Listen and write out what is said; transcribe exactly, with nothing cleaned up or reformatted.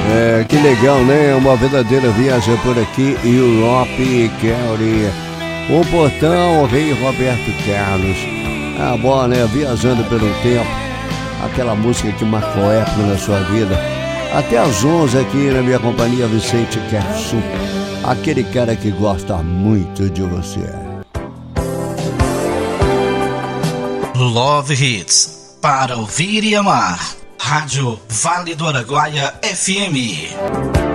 É, que legal, né? Uma verdadeira viagem por aqui, Europe Kelly. O Portão, o Rei Roberto Carlos. Ah, bom, né? Viajando pelo tempo. Aquela música que marcou época na sua vida. Até às onze aqui na minha companhia, Vicente Kersu. Aquele cara que gosta muito de você. Love Hits, para ouvir e amar. Rádio Vale do Araguaia F M.